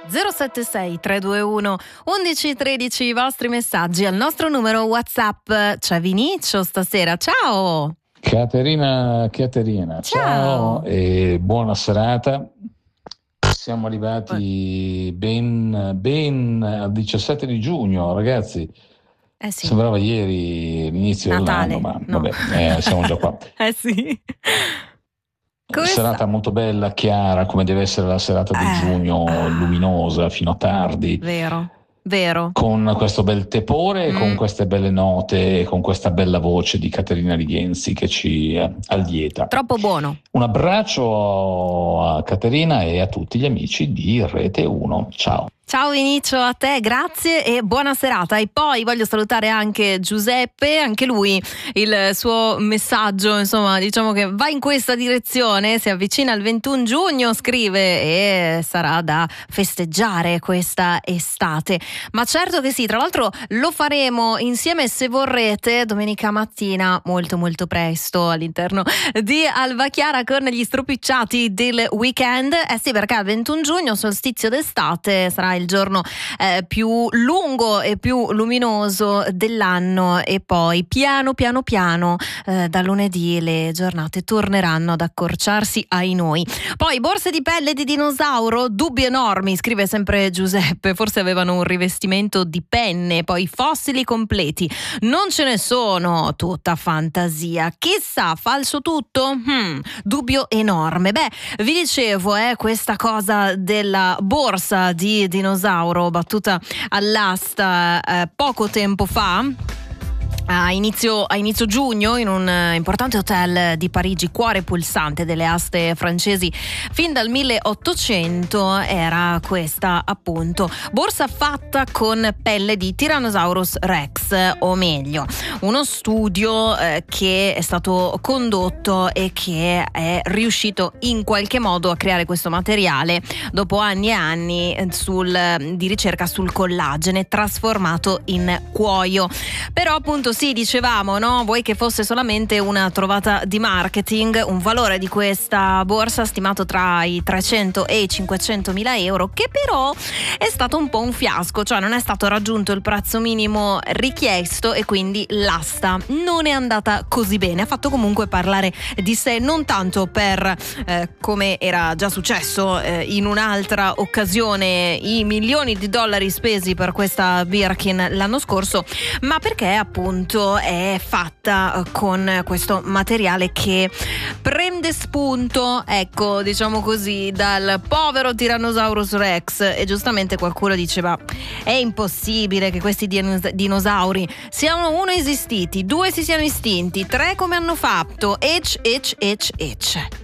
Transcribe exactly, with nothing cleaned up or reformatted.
zero sette sei tre due uno undici tredici i vostri messaggi al nostro numero WhatsApp. C'è Vinicio stasera, ciao! Caterina, Caterina, ciao, Ciao. E buona serata. Siamo arrivati ben, ben al diciassette di giugno, ragazzi. Eh sì. Sembrava ieri l'inizio Natale, dell'anno, ma no. vabbè, eh, siamo già qua. Eh sì. Come Serata sta? molto bella, chiara, come deve essere la serata di Eh, giugno, ah, luminosa fino a tardi. Vero, vero. Con questo bel tepore, Mm. con queste belle note, con questa bella voce di Caterina Rigenzi che ci eh, allieta. Troppo buono. Un abbraccio a Caterina e a tutti gli amici di Rete uno. Ciao. Ciao Vinicio, a te, grazie e buona serata. E poi voglio salutare anche Giuseppe, anche lui il suo messaggio, insomma, diciamo che va in questa direzione, si avvicina il ventuno giugno, scrive, e sarà da festeggiare questa estate. Ma certo che sì, tra l'altro lo faremo insieme, se vorrete, domenica mattina molto molto presto all'interno di Alba Chiara con gli stropicciati del weekend. Eh sì, perché il ventuno giugno, solstizio d'estate, sarà il giorno eh, più lungo e più luminoso dell'anno, e poi piano piano piano eh, da lunedì le giornate torneranno ad accorciarsi, ai noi. Poi borse di pelle di dinosauro, dubbi enormi, scrive sempre Giuseppe, forse avevano un rivestimento di penne, poi fossili completi, non ce ne sono, tutta fantasia, chissà, falso tutto? Hmm, dubbio enorme. Beh, vi dicevo, eh, questa cosa della borsa di dinosauro battuta all'asta eh, poco tempo fa, a inizio, a inizio giugno, in un uh, importante hotel di Parigi, cuore pulsante delle aste francesi fin dal milleottocento, era questa appunto borsa fatta con pelle di Tyrannosaurus Rex, o meglio uno studio eh, che è stato condotto e che è riuscito in qualche modo a creare questo materiale dopo anni e anni sul, di ricerca sul collagene trasformato in cuoio. Però appunto sì, dicevamo, no? Vuoi che fosse solamente una trovata di marketing, un valore di questa borsa stimato tra i trecento e i cinquecento mila euro, che però è stato un po' un fiasco, cioè non è stato raggiunto il prezzo minimo richiesto e quindi l'asta non è andata così bene. Ha fatto comunque parlare di sé, non tanto per eh, come era già successo eh, in un'altra occasione, i milioni di dollari spesi per questa Birkin l'anno scorso, ma perché appunto è fatta con questo materiale che prende spunto, ecco, diciamo così, dal povero Tyrannosaurus Rex. E giustamente qualcuno diceva: è impossibile che questi dinos- dinosauri siano uno esistiti, due si siano estinti, tre come hanno fatto, ec ec ec ec.